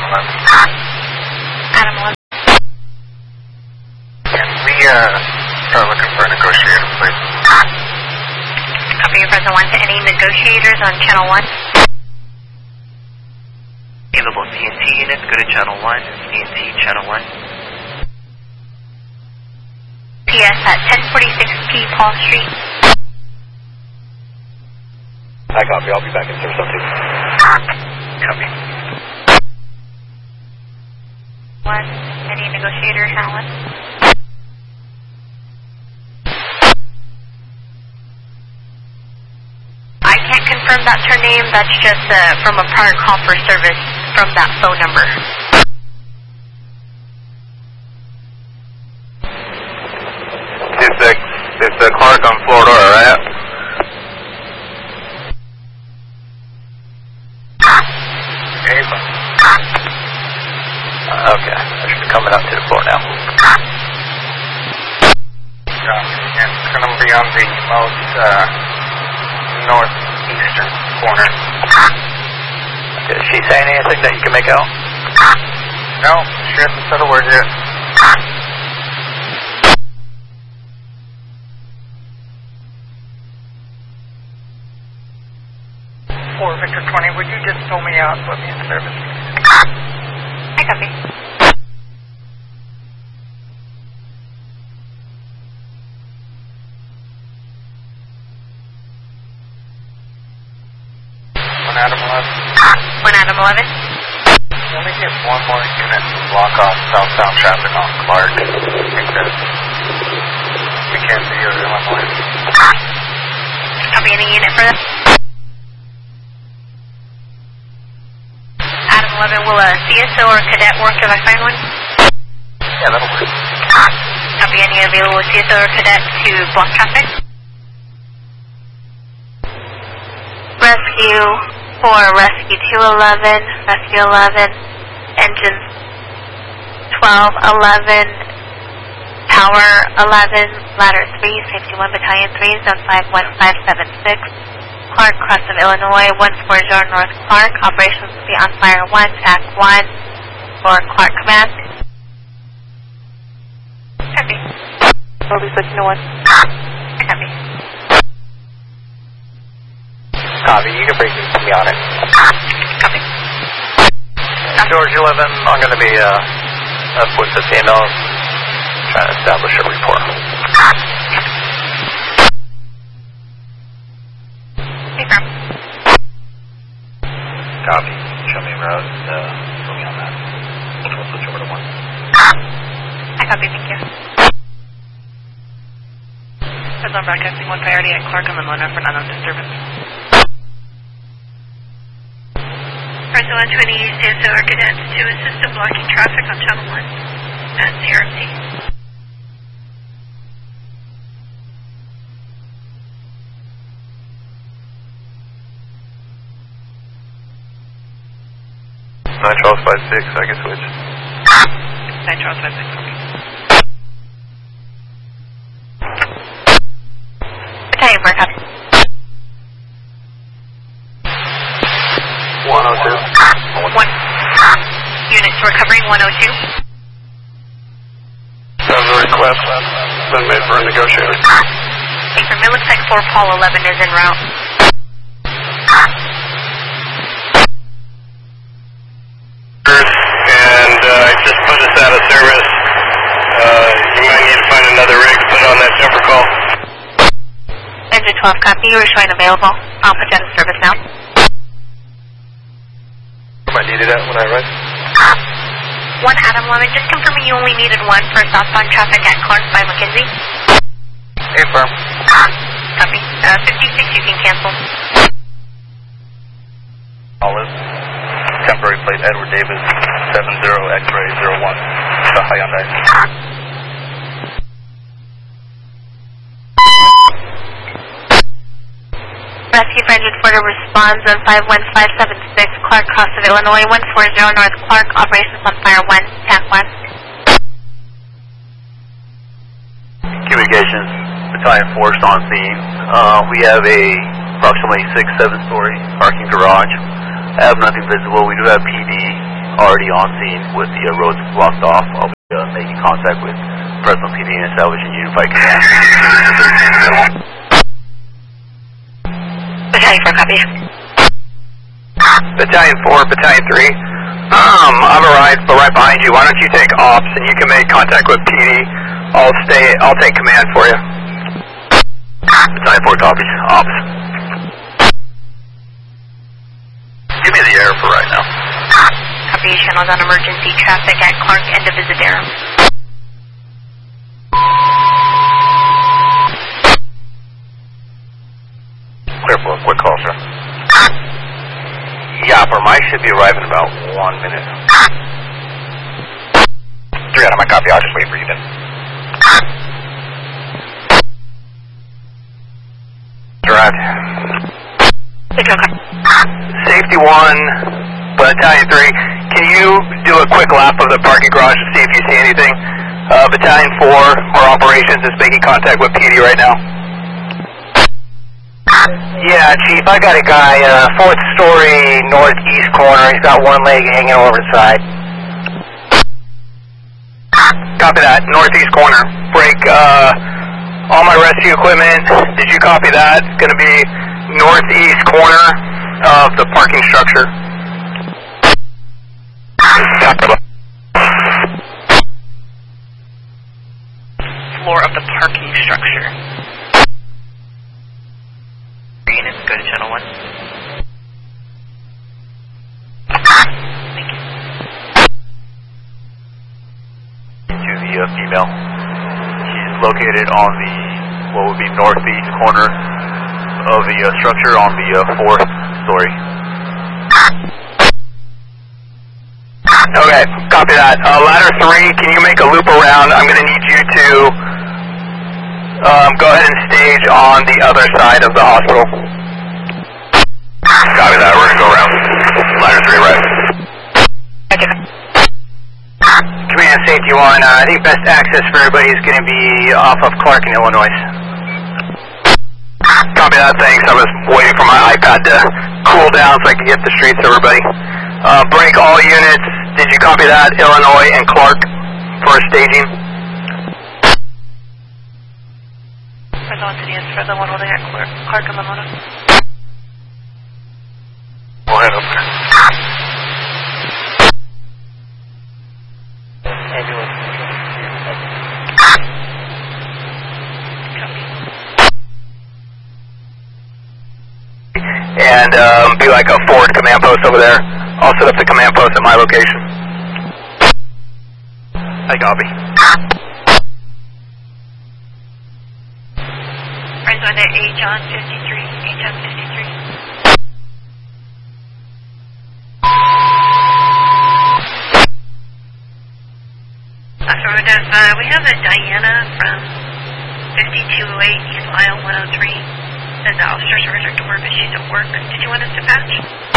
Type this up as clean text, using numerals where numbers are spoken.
Adam 11. Can we start looking for a negotiator, please? Copy your present 1 to any negotiators on channel 1. Available CNT units, go to channel 1, CNT channel 1. PS at 1046P Paul Street. I copy, I'll be back in service on 2. Copy. 1, any negotiator, channel 1. I can't confirm that's her name, that's just from a prior call for service from that phone number. It's Clark on Florida, right? Okay, I should be coming up to the floor now. It's going to be on the most northeastern corner. Is she saying anything that you can make out? No, she hasn't said a word yet. Victor 20, would you just pull me out and put me in service? I copy. Adam 11. 1 Adam 11. Let me get one more unit to block off southbound traffic on Clark. I think that Mackenzie or Illinois. Copy any unit for this. Adam 11, will a CSO or cadet work if I find one? Yeah, that'll work. Copy any available CSO or cadet to block traffic. Rescue 4, Rescue 211, Rescue 11, engines 12, 11, Tower 11, Ladder 3, Safety 1, Battalion 3, Zone 51576, Clark, Cross of Illinois, 140 North Clark, operations will be on fire 1, TAC 1, for Clark Command. Copy. We'll be switching to 1. Copy. Copy, you can bring me on it. Copy. George 11, I'm going to be up with the CML trying to establish a report. Copy. Show me a route and put me on that. We'll switch over to 1. I copy, thank you. As I'm broadcasting 1 priority at Clark, I'm in 1 for non disturbance. Person 120 CSO or cadets to assist in blocking traffic on channel 1 at CRC. Charles 56, I can switch. 9 Charles 56, okay. Battalion 4, copy. 102. 1. Units recovering 102. That was a request been made for a negotiator. Confirm. It looks like 4 Paul 11 is en route. And I just put us out of service. You might need to find another rig to put on that jumper call. Engine 12, copy. You were showing available. I'll put you out of service now. I needed that when I arrived. 1 Adam 11, just confirming you only needed 1 for southbound traffic at Clark by Mackenzie. Confirm. Copy. 56, you can cancel. Olive. Temporary plate Edward Davis 70 X-ray 01. The Hyundai. Rescue for Engine 4 to respond, Zone 51576, Clark, Cross of Illinois, 140 North Clark, operations on fire 1, TAC 1. Communications, Battalion 4 on scene. We have a approximately 6-7 story parking garage. I have nothing visible. We do have PD already on scene with the roads blocked off. I'll be making contact with Fresno PD and establishing unified command. Battalion 4, copy. Battalion 4, Battalion 3. I've arrived, but right behind you. Why don't you take ops and you can make contact with PD. I'll take command for you. Battalion 4 copies. Ops. Give me the air for right now. Copy, channels on emergency traffic at Clark and Divisadero. Clear for a quick call, sir. Yeah, for Mike should be arriving in about 1 minute. 3 out of my copy, I'll just wait for you then. Direct. Safety 1, Battalion 3, can you do a quick lap of the parking garage to see if you see anything? Battalion 4, our operations is making contact with PD right now. Yeah, Chief, I got a guy, 4th story, northeast corner. He's got one leg hanging over the side. Copy that, northeast corner. Break all my rescue equipment. Did you copy that? It's going to be northeast corner of the parking structure. Floor of the parking structure. Units, go to channel 1. Thank you. To the female. She's located on the, what would be northeast corner of the structure on the 4th story. Okay, copy that. Ladder 3, can you make a loop around? I'm going to need you to go ahead and stage on the other side of the hospital. Copy that, we're going to go around. Ladder 3, right. Command Safety 1, I think best access for everybody is going to be off of Clark in Illinois. Copy that, thanks. I was waiting for my iPad to cool down so I could get the streets to everybody. Break all units. Did you copy that? Illinois and Clark for staging. Fresno City is for the one holding at Clark and Lamona. We'll head up there. And be like a forward command post over there. I'll set up the command post at my location. I copy. Friends on at John 53. John 53. Affirmative. We have a Diana from 5208 East Aisle 103. Says the officers are at her door, but she's at work. Did you want us to patch?